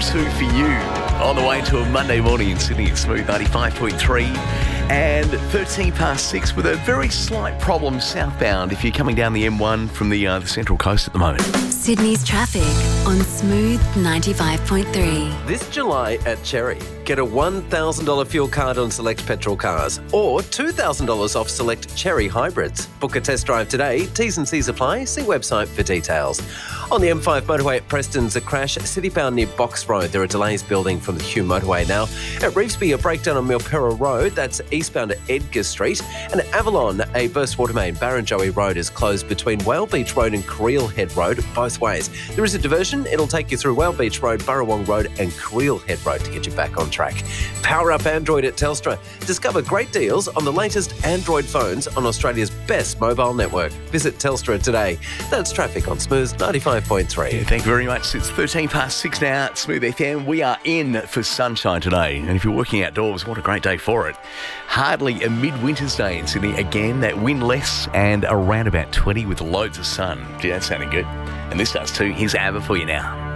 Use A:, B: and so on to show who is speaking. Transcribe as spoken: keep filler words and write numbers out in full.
A: two for you. On the way to a Monday morning in Sydney at Smooth ninety-five point three. And thirteen past six with a very slight problem southbound if you're coming down the M one from the, uh, the Central Coast at the moment.
B: Sydney's traffic on Smooth ninety-five point three.
C: This July at Cherry, get a one thousand dollars fuel card on select petrol cars or two thousand dollars off select Cherry hybrids. Book a test drive today. T's and C's apply. See website for details. On the M five motorway at Preston's a crash city-bound near Box Road. There are delays building from the Hume motorway now. At Revesby, a breakdown on Milperra Road. That's eastbound at Edgar Street. And at Avalon, a burst water main Barrenjoey Road is closed between Whale Beach Road and Creel Head Road both ways. There is a diversion. It'll take you through Whale Beach Road, Burrawong Road and Creel Head Road to get you back on track. Power up Android at Telstra. Discover great deals on the latest Android phones on Australia's best mobile network. Visit Telstra today. That's traffic on Smooth ninety-five point three.
A: Yeah, thank you very much. It's thirteen past six now at Smooth F M. We are in for sunshine today. And if you're working outdoors, what a great day for it. Hardly a midwinter's day in Sydney. Again, that wind less and around about twenty with loads of sun. Gee, that's sounding good. And this does too. Here's Ava for you now.